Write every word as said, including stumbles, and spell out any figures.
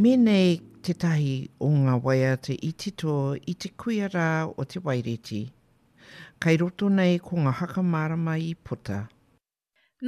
Mēnei te tahi o ngā waia te itito i te kuia rā o te waireti. Kai roto nei ko ngā haka marama i puta.